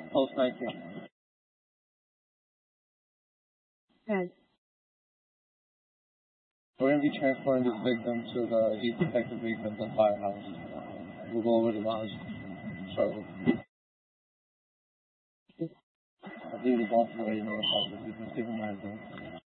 Post-19. Good. We're going to be transporting this victim to the Heat Protected Victims and Firehouse. We'll go over the laws shortly. I believe the boss is already notified, but you can see him right there.